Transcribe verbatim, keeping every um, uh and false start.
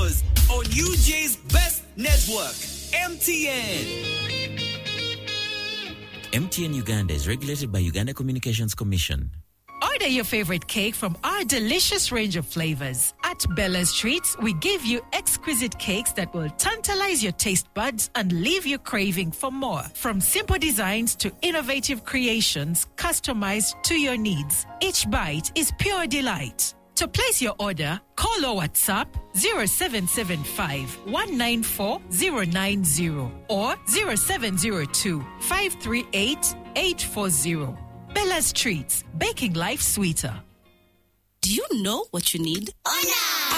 flavors on U J's best network, M T N. M T N Uganda is regulated by Uganda Communications Commission. Order your favorite cake from our delicious range of flavors. At Bella's Treats, we give you exquisite cakes that will tantalize your taste buds and leave you craving for more. From simple designs to innovative creations customized to your needs, each bite is pure delight. To place your order, call or WhatsApp zero seven seven five, one nine four zero nine zero or zero seven zero two, five three eight, eight four zero. Bella's Treats, baking life sweeter. Do you know what you need? Oh, no!